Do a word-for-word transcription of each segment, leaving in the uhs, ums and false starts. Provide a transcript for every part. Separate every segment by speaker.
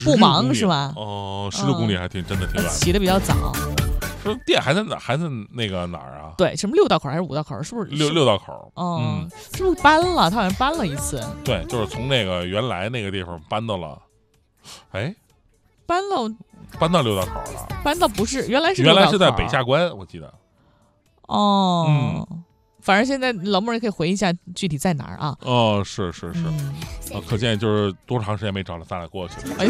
Speaker 1: 不忙是吧？
Speaker 2: 哦，十六公里还挺、嗯、真的挺远。
Speaker 3: 起的比较早。
Speaker 2: 说店还在哪？还在那个哪儿啊？
Speaker 1: 对，什么六道口还是五道口？是不是
Speaker 2: 六六道口？
Speaker 1: 哦、嗯，是不是搬了？他好像搬了一次。
Speaker 2: 对，就是从那个原来那个地方搬到了，哎，
Speaker 1: 搬到
Speaker 2: 搬到六道口了。
Speaker 1: 搬到不是，原来是
Speaker 2: 原来是在北下关，我记得。
Speaker 1: 哦，
Speaker 2: 嗯，
Speaker 1: 反正现在老妹儿也可以回忆一下具体在哪儿啊？
Speaker 2: 哦，是是是，嗯啊、可见就是多长时间没找了，咱俩过去了。哎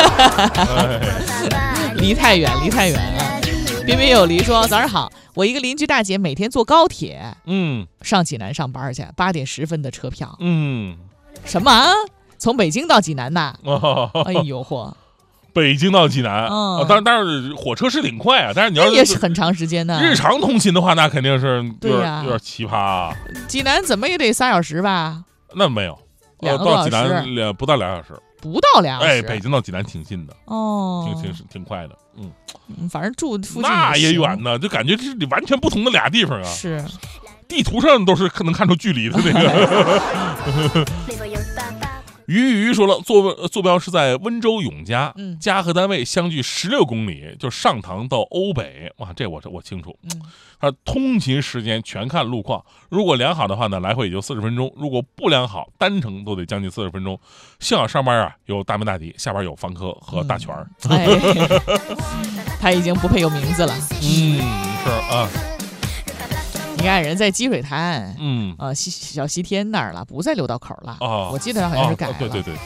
Speaker 1: 呀，离太远，离太远了。彬彬有礼说：“早上好，我一个邻居大姐每天坐高铁，
Speaker 2: 嗯，
Speaker 1: 上济南上班去，八点十分的车票，
Speaker 2: 嗯，
Speaker 1: 什么？从北京到济南呐？哦、哎呦嚯！”
Speaker 2: 北京到济南，
Speaker 1: 嗯，
Speaker 2: 啊、但是但是火车是挺快啊，但是你要
Speaker 1: 也是很长时间的。
Speaker 2: 日常通勤的话，那肯定是有
Speaker 1: 对呀、
Speaker 2: 啊，有点奇葩、啊。
Speaker 1: 济南怎么也得仨小时吧？
Speaker 2: 那没有，
Speaker 1: 两个多小时，
Speaker 2: 到济南两不到两小时，
Speaker 1: 不到两小时。
Speaker 2: 哎，北京到济南挺近的，
Speaker 1: 哦，
Speaker 2: 挺挺挺快的，嗯，
Speaker 1: 嗯反正住附近
Speaker 2: 那也远呢，就感觉这是完全不同的俩地方啊。
Speaker 1: 是，
Speaker 2: 地图上都是能看出距离的那个。鱼鱼说了，坐坐标是在温州永嘉，
Speaker 1: 嗯，
Speaker 2: 家和单位相距十六公里，就上塘到瓯北，哇，这我我清楚。
Speaker 1: 嗯，
Speaker 2: 它通勤时间全看路况，如果良好的话呢，来回也就四十分钟；如果不良好，单程都得将近四十分钟。幸好上班啊有大门大迪，下班有房科和大全儿。
Speaker 1: 嗯哎、他已经不配有名字了。
Speaker 2: 嗯，是啊。
Speaker 1: 你看人在积水潭，
Speaker 2: 嗯，
Speaker 1: 呃，西小西天那儿了，不在六道口了。
Speaker 2: 哦，
Speaker 1: 我记得好像是改了。
Speaker 2: 哦、对对对对。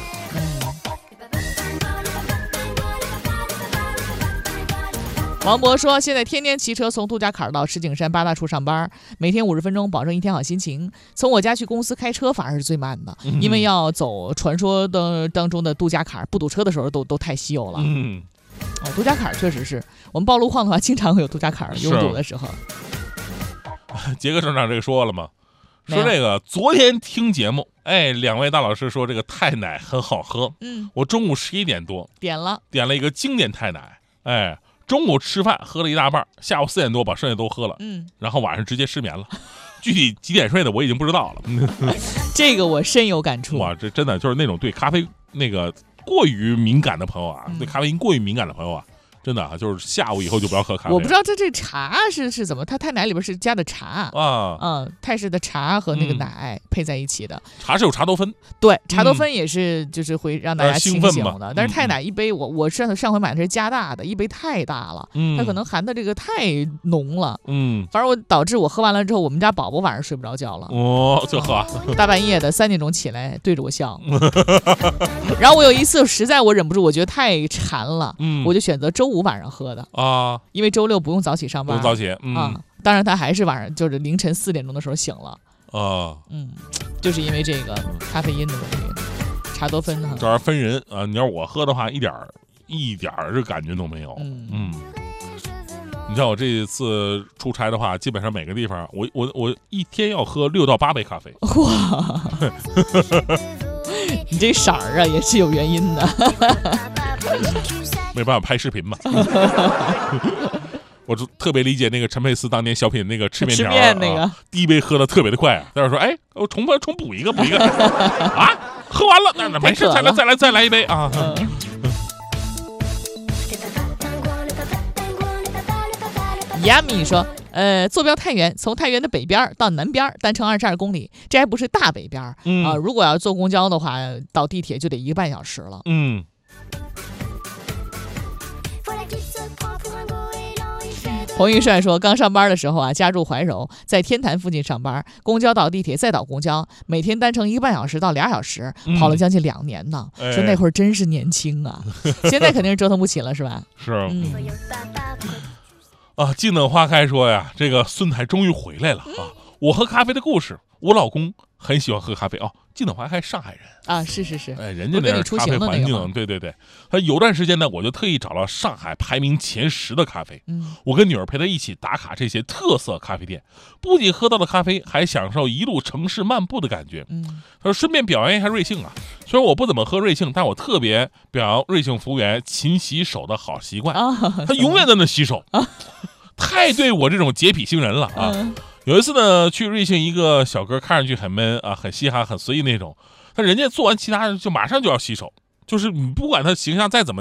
Speaker 1: 嗯。王博说，现在天天骑车从度假坎到石景山八大处上班，每天五十分钟，保证一天好心情。从我家去公司开车反而是最慢的，
Speaker 2: 嗯、
Speaker 1: 因为要走传说的当中的度假坎，不堵车的时候都都太稀有了。
Speaker 2: 嗯。
Speaker 1: 哦，度假坎确实是我们报路况的话，经常会有度假坎拥堵的时候。
Speaker 2: 杰哥省长这个说了吗？说这个昨天听节目，哎，两位大老师说这个泰奶很好喝，
Speaker 1: 嗯，
Speaker 2: 我中午十一点多
Speaker 1: 点了，
Speaker 2: 点了一个经典泰奶，哎，中午吃饭喝了一大半，下午四点多把剩下都喝了，
Speaker 1: 嗯，
Speaker 2: 然后晚上直接失眠了，具体几点睡的我已经不知道了。
Speaker 1: 这个我深有感触。
Speaker 2: 哇，这真的就是那种对咖啡那个过于敏感的朋友啊，嗯、对咖啡因过于敏感的朋友啊。真的啊，就是下午以后就不要喝咖啡。
Speaker 1: 我不知道这这茶是是怎么，它泰奶里边是加的茶
Speaker 2: 啊，
Speaker 1: 嗯，泰式的茶和那个奶配在一起的。
Speaker 2: 嗯、茶是有茶多酚，
Speaker 1: 对，茶多酚也是就是会让大家清醒的。
Speaker 2: 嗯、
Speaker 1: 但是泰奶一杯，我我上上回买的是加大的，一杯太大了，
Speaker 2: 嗯、
Speaker 1: 它可能含的这个太浓了，
Speaker 2: 嗯，
Speaker 1: 反正我导致我喝完了之后，我们家宝宝晚上睡不着觉了。
Speaker 2: 哦，就喝、
Speaker 1: 嗯，大半夜的三点钟起来对着我笑。然后我有一次实在我忍不住，我觉得太馋了，
Speaker 2: 嗯，
Speaker 1: 我就选择周五晚上喝的。
Speaker 2: 啊，
Speaker 1: 因为周六不用早起上班，
Speaker 2: 不用早起，嗯、
Speaker 1: 啊，当然他还是晚上就是凌晨四点钟的时候醒了，
Speaker 2: 啊，
Speaker 1: 嗯，就是因为这个咖啡因的问题，茶多酚哈，
Speaker 2: 这玩意儿分人啊，你要我喝的话，一点儿一点儿这感觉都没有，
Speaker 1: 嗯
Speaker 2: 嗯，你像我这一次出差的话，基本上每个地方，我我我一天要喝六到八杯咖啡，
Speaker 1: 哇，你这色儿啊也是有原因的。
Speaker 2: 没办法拍视频嘛，我就特别理解那个陈佩斯当年小品那个吃面条，
Speaker 1: 吃面那个、
Speaker 2: 啊、第一杯喝的特别的快，但是说哎，我重复重补一个补一个啊，喝完了那那没事，再来再来再来一杯啊。嗯
Speaker 1: 亚米说，呃，坐标太原，从太原的北边到南边单程二十二公里，这还不是大北边啊、
Speaker 2: 嗯
Speaker 1: 呃。如果要坐公交的话，到地铁就得一个半小时了。
Speaker 2: 嗯。
Speaker 1: 彭云帅说，刚上班的时候啊，家住怀柔，在天坛附近上班，公交到地铁再倒公交，每天单程一个半小时到俩小时，跑了将近两年呢。
Speaker 2: 嗯、
Speaker 1: 说那会儿真是年轻啊，哎、现在肯定是折腾不起了，是吧？
Speaker 2: 是。
Speaker 1: 嗯。
Speaker 2: 啊，静等花开说呀，这个孙台终于回来了啊！我喝咖啡的故事，我老公很喜欢喝咖啡哦。静等花开上海人
Speaker 1: 啊，是是是，
Speaker 2: 哎，人家那咖啡环境，对对对。他有段时间呢，我就特意找了上海排名前十的咖啡，
Speaker 1: 嗯，
Speaker 2: 我跟女儿陪他一起打卡这些特色咖啡店，不仅喝到了咖啡，还享受一路城市漫步的感觉。
Speaker 1: 嗯，
Speaker 2: 他说顺便表扬一下瑞幸啊，虽然我不怎么喝瑞幸，但我特别表扬瑞幸服务员勤洗手的好习惯啊，他永远在那洗手啊。太对我这种洁癖星人了啊！嗯、有一次呢，去瑞幸一个小哥，看上去很闷啊，很嘻哈，很随意那种，但人家做完其他就马上就要洗手，就是你不管他形象再怎么